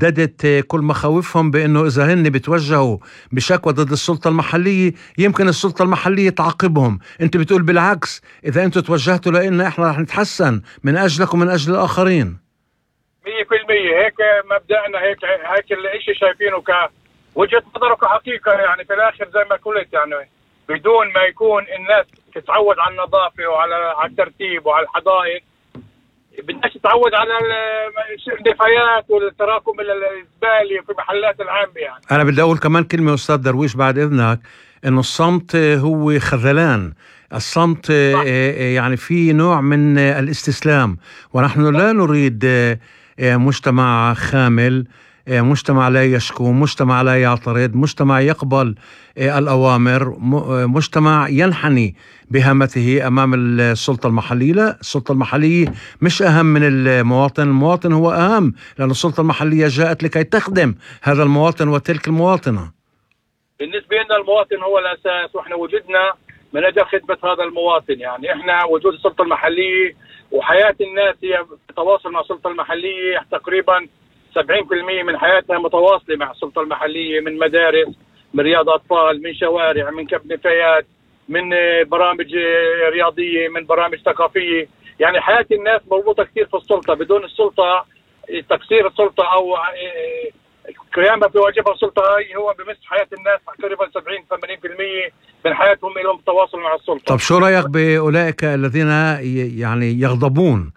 هددت كل مخاوفهم بأنه إذا هن بتوجهوا بشكوى ضد السلطة المحلية يمكن السلطة المحلية تعاقبهم. أنت بتقول بالعكس، إذا أنتوا توجهتوا لنا إحنا رح نتحسن من أجلك ومن أجل الآخرين. 100% هيك مبدأنا، هيك الاشي شايفينه كوجهة نظر كحقيقة. يعني في الآخر زي ما قلت، يعني بدون ما يكون الناس تتعود على النظافة وعلى الترتيب وعلى الحدائق، بدناش تتعود على النفايات والتراكم الزبالة في محلات العامة. يعني أنا بدي أقول كمان كلمة أستاذ درويش بعد إذنك، إنه الصمت هو خذلان. الصمت يعني في نوع من الاستسلام، ونحن لا نريد مجتمع خامل، مجتمع لا يشكو، مجتمع لا يعترض، مجتمع يقبل الأوامر، مجتمع ينحني بهامته أمام السلطة المحلية. لا، السلطة المحلية مش أهم من المواطن، المواطن هو أهم، لأن السلطة المحلية جاءت لكي تخدم هذا المواطن وتلك المواطنة. بالنسبة لنا المواطن هو الأساس، وإحنا وجدنا من أجل خدمة هذا المواطن. يعني إحنا وجود السلطة المحلية وحياة الناس هي تواصل مع السلطة المحلية. تقريبا 70% من حياتها متواصلة مع السلطة المحلية، من مدارس، من رياض أطفال، من شوارع، من كب نفايات، من برامج رياضية، من برامج ثقافية. يعني حياة الناس مربوطة كثير في السلطة. بدون السلطة، تقصير السلطة أو قيامها بواجبها السلطة هاي هو بمس حياة الناس. تقريبا 70-80% من حياتهم لهم تواصل مع السلطة. طب شو رأيك بأولئك الذين يعني يغضبون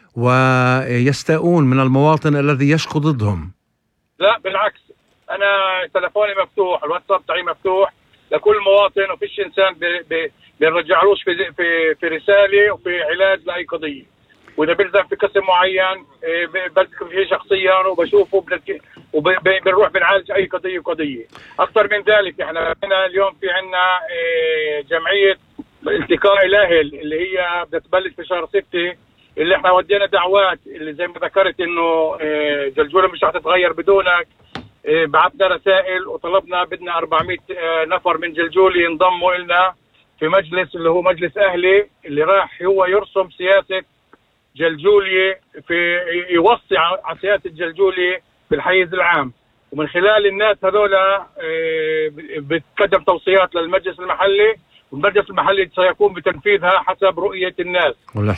ويستاءون من المواطن الذي يشكو ضدهم؟ لا بالعكس، أنا تلفوني مفتوح، الواتساب تاعي مفتوح لكل مواطن، وفيش إنسان بنرجعلوش في رسالة وفي علاج لأي قضية. وإذا بلزم في قسم معين بذكر فيه شخصيا وبشوفه وبنروح بنعالج أي قضية وقضية. أكثر من ذلك، إحنا اليوم في عنا جمعية التقاء الأهل اللي هي بدها تبلش في شهر 6، اللي إحنا ودينا دعوات اللي زي ما ذكرت إنه جلجولة مش رح تتغير بدونك. بعثنا رسائل وطلبنا بدنا 400 نفر من جلجولة ينضموا لنا في مجلس اللي هو مجلس أهلي، اللي راح هو يرسم سياسة جلجولية، في يوصي على سياسة جلجولية في الحيز العام. ومن خلال الناس هذولا بتقدم توصيات للمجلس المحلي، والمجلس المحلي سيقوم بتنفيذها حسب رؤية الناس.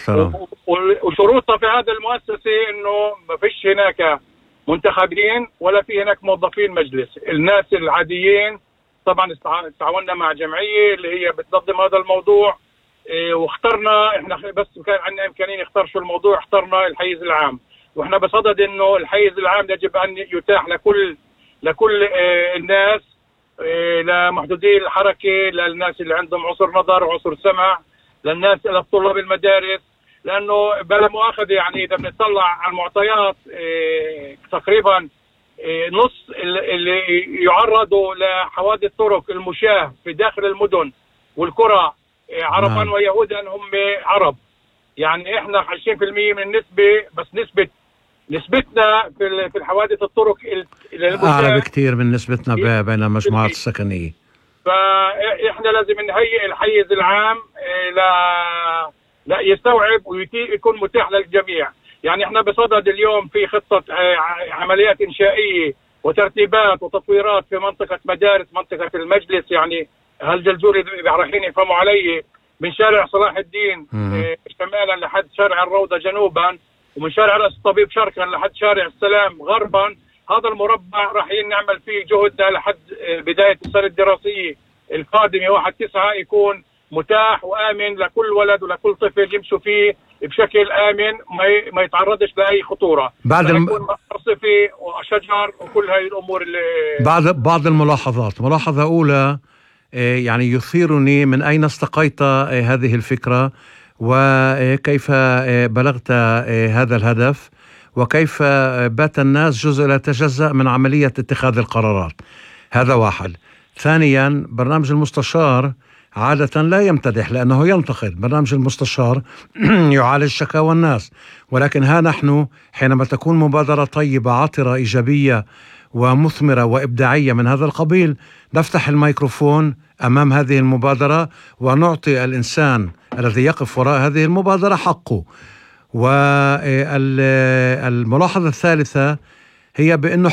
وشروطها في هذا المؤسسة إنه ما فيش هناك منتخبين ولا في هناك موظفين مجلس. الناس العاديين. طبعا تعاوننا مع جمعية اللي هي بتنظم هذا الموضوع، واخترنا احنا بس كان عندنا امكانيه نختار شو الموضوع، اخترنا الحيز العام. واحنا بصدد انه الحيز العام يجب ان يتاح لكل الناس، لمحدودي الحركه، للناس اللي عندهم عسر نظر وعسر سمع، للناس للطلاب المدارس. لانه بلا مؤاخذه يعني اذا بنطلع على المعطيات تقريبا نص اللي يعرضوا لحوادث طرق المشاة في داخل المدن والقرى عربا ويهودا هم عرب. يعني احنا 20% من النسبة، بس نسبتنا في الحوادث الطرق أعلى بكثير من نسبتنا بين المجموعات السكنية. فاحنا لازم نهيئ الحيز العام لا يستوعب ويكون متاح للجميع. يعني احنا بصدد اليوم في خطة عمليات إنشائية وترتيبات وتطويرات في منطقة مدارس، منطقة المجلس. يعني هالجلجولي رايحين يفهموا علي من شارع صلاح الدين شمالا لحد شارع الروضة جنوبا، ومن شارع رأس الطبيب شرقا لحد شارع السلام غربا. هذا المربع راح نعمل فيه جهدنا لحد بداية السنة الدراسية القادمة 1/9 يكون متاح وآمن لكل ولد ولكل طفل يمشوا فيه بشكل آمن، ما يتعرضش لأي خطورة. بعد مرصفي وشجر وكل هاي الأمور اللي بعض الملاحظات. ملاحظة أولى، يعني يثيرني من أين استقيت هذه الفكرة، وكيف بلغت هذا الهدف، وكيف بات الناس جزء لا يتجزأ من عملية اتخاذ القرارات. هذا واحد. ثانيا، برنامج المستشار عادة لا يمتدح لأنه ينتقد. برنامج المستشار يعالج شكاوى الناس، ولكن ها نحن حينما تكون مبادرة طيبة عطرة إيجابية ومثمرة وإبداعية من هذا القبيل، نفتح الميكروفون أمام هذه المبادرة ونعطي الإنسان الذي يقف وراء هذه المبادرة حقه. والملاحظة الثالثة هي بأنه